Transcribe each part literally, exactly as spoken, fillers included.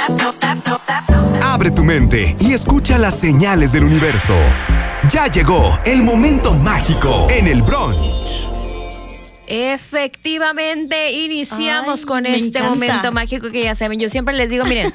Abre tu mente y escucha las señales del universo. Ya llegó el momento mágico en el brunch. Efectivamente, iniciamos Ay, con me este encanta. momento mágico que ya saben. Yo siempre les digo, miren,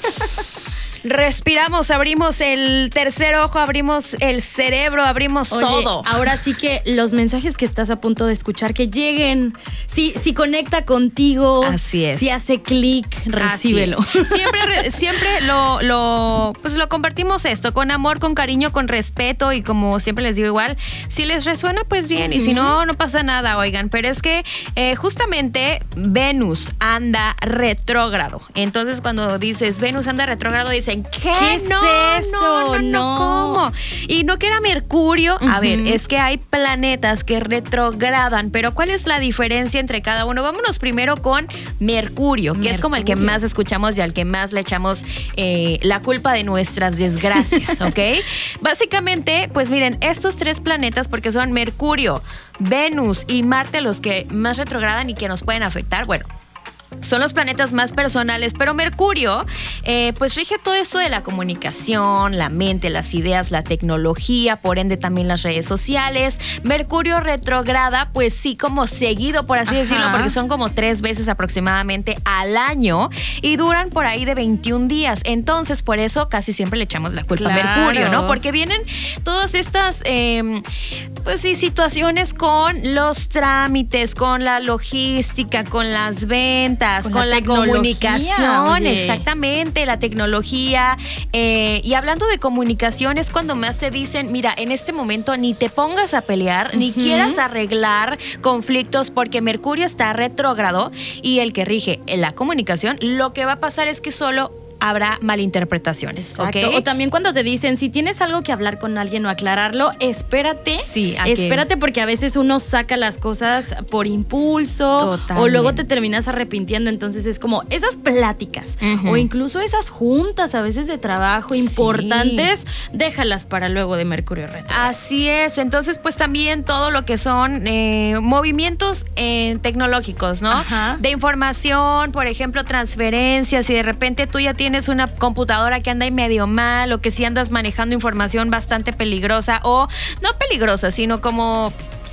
respiramos, abrimos el tercer ojo, abrimos el cerebro, abrimos Oye, todo. ahora sí que los mensajes que estás a punto de escuchar, que lleguen. Si, si conecta contigo. Así es. Si hace clic, recíbelo. Así es. Siempre, re- siempre lo, lo, pues lo compartimos esto, con amor, con cariño, con respeto y como siempre les digo igual, si les resuena pues bien y si no, no pasa nada, oigan. Pero es que eh, justamente Venus anda retrógrado. Entonces cuando dices Venus anda retrógrado, dicen ¿qué? ¿Qué es no, eso? No, no, no, No. ¿cómo? Y no que era Mercurio. A Ujú. ver, es que hay planetas que retrogradan, pero ¿cuál es la diferencia entre cada uno? Vámonos primero con Mercurio, que es como el que Mercurio. más escuchamos y al que más le echamos eh, la culpa de nuestras desgracias, ¿ok? Básicamente, pues miren, estos tres planetas, porque son Mercurio, Venus y Marte los que más retrogradan y que nos pueden afectar, bueno, son los planetas más personales, pero Mercurio eh, pues rige todo esto de la comunicación, la mente, las ideas, la tecnología, por ende también las redes sociales. Mercurio retrograda, pues sí, como seguido, por así Ajá. decirlo, porque son como tres veces aproximadamente al año y duran por ahí de veintiún días. Entonces, por eso casi siempre le echamos la culpa Claro. a Mercurio, ¿no? Porque vienen todas estas, eh, pues sí, situaciones con los trámites, con la logística, con las ventas, Con con, la la, tecnología, comunicación, oye. exactamente, la tecnología. Eh, y hablando de comunicación, es cuando más te dicen, mira, en este momento ni te pongas a pelear, ni Ujú. quieras arreglar conflictos, porque Mercurio está retrógrado y el que rige en la comunicación, lo que va a pasar es que solo habrá malinterpretaciones, Exacto. ¿ok? O también cuando te dicen, si tienes algo que hablar con alguien o aclararlo, espérate. Sí, ¿a qué? Espérate, porque a veces uno saca las cosas por impulso. Totalmente. O luego te terminas arrepintiendo. Entonces es como esas pláticas Ujú. o incluso esas juntas a veces de trabajo Sí. importantes, déjalas para luego de Mercurio retrógrado. Así es, entonces pues también todo lo que son eh, movimientos eh, tecnológicos, ¿no? Ajá. De información, por ejemplo, transferencias, y de repente tú ya tienes una computadora que anda ahí medio mal, o que si andas manejando información bastante peligrosa, o no peligrosa, sino como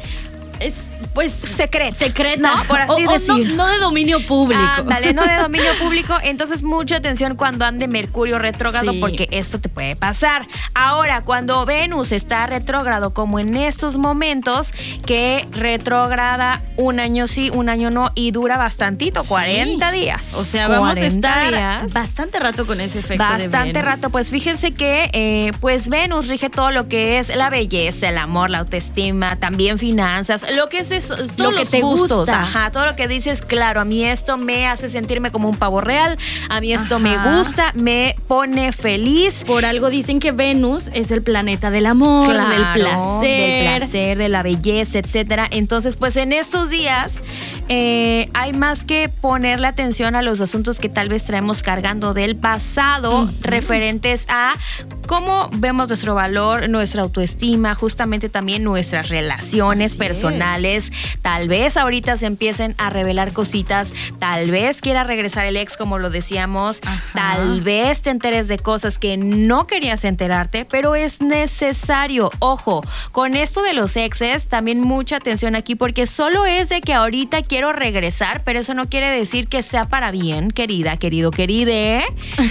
Es, pues, secreta, secreta, ¿no? Por así O- o decir. no, no de dominio público. Ándale, no de dominio público. Entonces, mucha atención cuando ande Mercurio retrógrado, Sí. porque esto te puede pasar. Ahora, cuando Venus está retrógrado, como en estos momentos, que retrógrada un año sí, un año no, y dura bastantito, Sí. cuarenta días. O sea, vamos a cuarenta estar días. bastante rato con ese efecto de Bastante Venus. rato, pues fíjense que eh, pues Venus rige todo lo que es la belleza, el amor, la autoestima, también finanzas, lo que es eso, todos Lo que los te gustos, gusta. ajá, todo lo que dices, claro, a mí esto me hace sentirme como un pavo real, a mí esto Ajá. me gusta, me pone feliz. Por algo dicen que Venus es el planeta del amor, Claro, del placer. del placer, de la belleza, etcétera. Entonces, pues en estos días eh, hay más que ponerle atención a los asuntos que tal vez traemos cargando del pasado, Ujú. referentes a cómo vemos nuestro valor, nuestra autoestima, justamente también nuestras relaciones Así personales. Tal vez ahorita se empiecen a revelar cositas, tal vez quiera regresar el ex, como lo decíamos, Ajá. tal vez te enteres de cosas que no querías enterarte, pero es necesario. Ojo, con esto de los exes, también mucha atención aquí, porque solo es de que ahorita quiero regresar, pero eso no quiere decir que sea para bien, querida, querido, queride,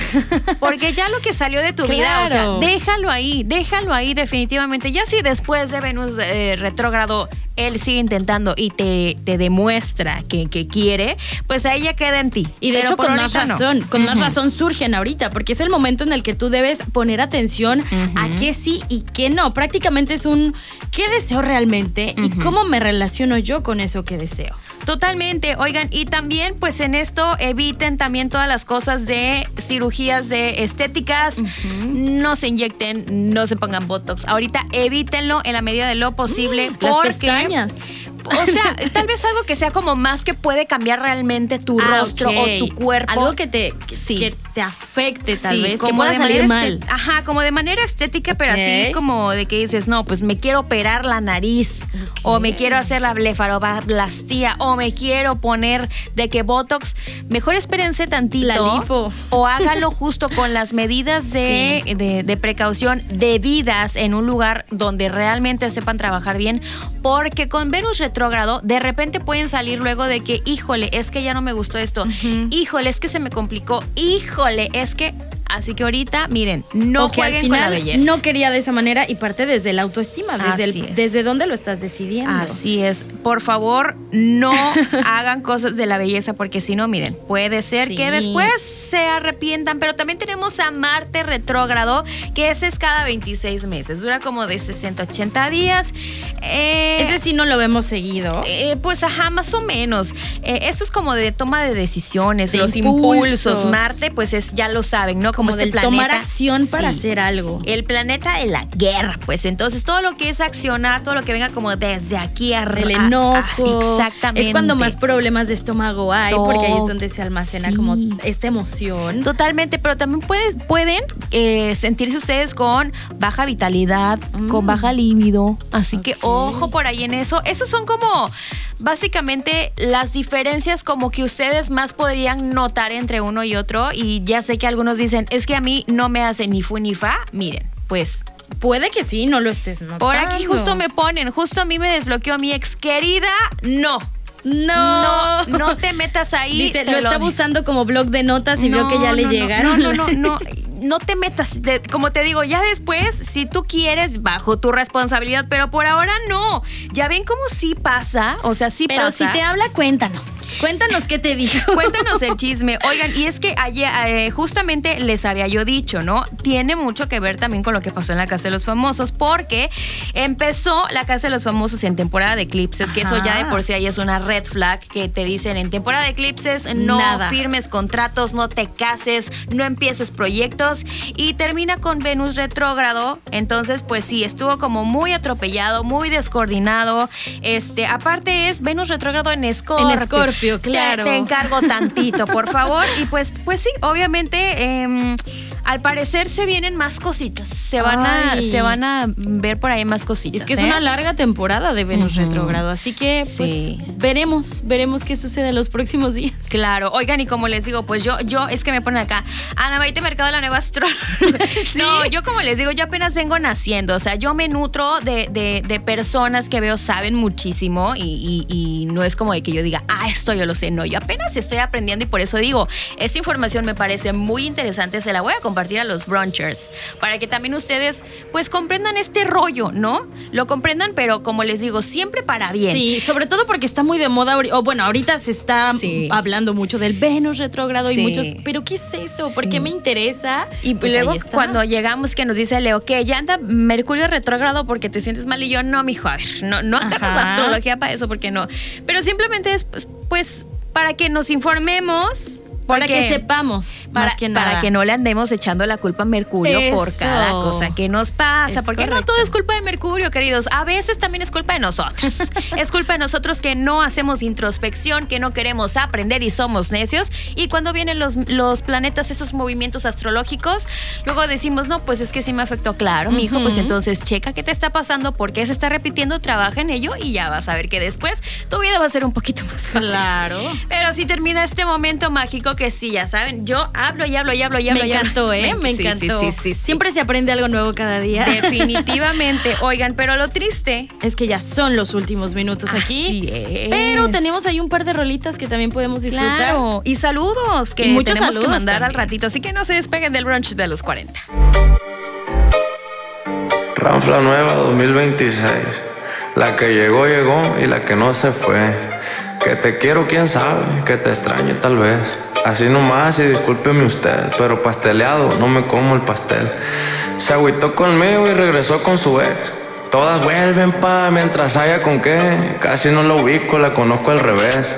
porque ya lo que salió de tu vida, o sea, Claro. déjalo ahí, déjalo ahí definitivamente. Ya si después de Venus eh, retrógrado él sigue intentando y te, te demuestra que, que quiere, pues ahí ya queda en ti. Y de Pero hecho, por con más ahorita no. razón, con más Ujú. razón surgen ahorita, porque es el momento en el que tú debes poner atención a Ujú. qué sí y qué no. Prácticamente es un ¿qué deseo realmente? Y Ujú. cómo me relaciono yo con eso que deseo. Totalmente, oigan, y también pues en esto eviten también todas las cosas de cirugías de estéticas, no se inyecten, no se pongan botox, ahorita evítenlo en la medida de lo posible, Las porque pestañas. O sea, tal vez algo que sea como más que puede cambiar realmente tu Ah, rostro ok. o tu cuerpo. Algo que te, que, Sí. que te afecte tal Sí, vez, que como pueda de salir manera mal. estet- Ajá, como de manera estética, pero Ok. así como de que dices, no, pues me quiero operar la nariz, o me quiero hacer la blefaroplastía, o me quiero poner de que Botox. Mejor espérense tantito. La lipo. O hágalo justo con las medidas de, Sí. de, de precaución debidas en un lugar donde realmente sepan trabajar bien, porque con Venus retrógrado de repente pueden salir luego de que, híjole, es que ya no me gustó esto, Ujú. híjole, es que se me complicó, híjole, es que... Así que ahorita, miren, no O que al jueguen con la final belleza. no quería de esa manera y parte desde la autoestima, desde, Así el, es. desde dónde lo estás decidiendo. Así es. Por favor, no hagan cosas de la belleza, porque si no, miren, puede ser Sí. que después se arrepientan. Pero también tenemos a Marte retrógrado, que ese es cada veintiséis meses. Dura como de sesenta a ochenta días. Eh, Ese sí no lo vemos seguido. eh, pues ajá, más o menos. Eh, esto es como de toma de decisiones, De los impulsos. impulsos. Marte, pues es, ya lo saben, ¿no? como este del planeta. tomar acción para Sí. hacer algo. El planeta de la guerra, pues entonces todo lo que es accionar, todo lo que venga como desde aquí arriba. El enojo. Exactamente. Es cuando más problemas de estómago hay, porque ahí es Todo. donde se almacena Sí. como esta emoción. Totalmente, pero también puede- pueden eh, sentirse ustedes con baja vitalidad, Mm. con baja libido. Así que Ok. ojo por ahí en eso. Esos son como básicamente las diferencias como que ustedes más podrían notar entre uno y otro. Y ya sé que algunos dicen, es que a mí no me hace ni fu ni fa. Miren, pues Puede que sí, no lo estés notando. por aquí justo me ponen, justo a mí me desbloqueó mi ex querida. No. No. No, no te metas ahí. Dice, te lo estaba digo. usando como blog de notas y vio No, que ya le no, no, llegaron. No, no, no, no, no te metas. De- como te digo, ya después, si tú quieres, bajo tu responsabilidad, pero por ahora no. Ya ven cómo sí pasa, o sea, sí Pero pasa. si te habla, cuéntanos. Cuéntanos qué te dijo. Cuéntanos el chisme. Oigan, y es que ayer, eh, justamente les había yo dicho, ¿no? Tiene mucho que ver también con lo que pasó en la Casa de los Famosos, porque empezó la Casa de los Famosos en temporada de eclipses, que eso Ajá. ya de por sí ahí es una red flag, que te dicen en temporada de eclipses no Nada. firmes contratos, no te cases, no empieces proyectos, y termina con Venus retrógrado. Entonces, pues sí, estuvo como muy atropellado, muy descoordinado. Este, aparte es Venus retrógrado en Escorpio. En Escorpio, Te- claro. Te, encargo tantito, por favor. Y pues, pues sí, obviamente, em, al parecer se vienen más cositas. Se van a, Ay. se van a ver por ahí más cositas. Es que es ¿eh? una larga temporada de Venus Ujú. retrógrado, así que pues Sí. veremos, veremos qué sucede en los próximos días. Claro, oigan, y como les digo, pues yo, yo es que me ponen acá, Ana Maite Mercado, la nueva astróloga. No, yo como les digo, yo apenas vengo naciendo, o sea, yo me nutro de, de, de personas que veo saben muchísimo y, y, y no es como de que yo diga, ah, esto yo lo sé, no, yo apenas estoy aprendiendo y por eso digo, esta información me parece muy interesante, se la voy a compartir a los brunchers, para que también ustedes pues comprendan este rollo, ¿no? Lo comprendan, pero como les digo, siempre para bien. Sí, sobre todo porque está muy de moda, ahori- o bueno, ahorita se está Sí. hablando mucho del Venus retrógrado Sí. y muchos, pero ¿qué es eso? ¿Por Sí. qué me interesa? Y Pues luego ahí está. cuando llegamos que nos dice Leo que ya anda Mercurio retrógrado porque te sientes mal y yo, no, mijo, a ver, no, no agarras Ajá. la astrología para eso, porque no. Pero simplemente es pues, pues, para que nos informemos. para porque- que sepamos, Para, más que nada. para que no le andemos echando la culpa a Mercurio por Eso. cada cosa que nos pasa. Es Porque no correcto. todo es culpa de Mercurio, queridos. A veces también es culpa de nosotros. Es culpa de nosotros que no hacemos introspección, que no queremos aprender y somos necios. Y cuando vienen los, los planetas, esos movimientos astrológicos, luego decimos, no, pues es que sí me afectó. Claro, mi hijo, Ujú. pues entonces checa qué te está pasando, por qué se está repitiendo, trabaja en ello y ya vas a ver que después tu vida va a ser un poquito más fácil. Claro. Pero así termina este momento mágico que sí, ya saben, yo hablo y hablo y hablo y hablo. Me y hablo. encantó, ¿eh? Me Sí, encantó. Sí, sí, sí, sí. Siempre se aprende algo nuevo cada día. Definitivamente. Oigan, pero lo triste. Es que ya son los últimos minutos aquí. Así es. Pero tenemos ahí un par de rolitas que también podemos disfrutar. Claro. Y saludos que Y muchos tenemos que saludos mandar al también. ratito. Así que no se despeguen del brunch de los cuarenta. Ranfla nueva dos mil veintiséis. La que llegó, llegó y la que no se fue. Que te quiero, quién sabe, que te extraño tal vez. Así nomás y discúlpeme usted, pero pasteleado no me como el pastel. Se agüitó conmigo y regresó con su ex. Todas vuelven pa' mientras haya con qué. Casi no la ubico, la conozco al revés.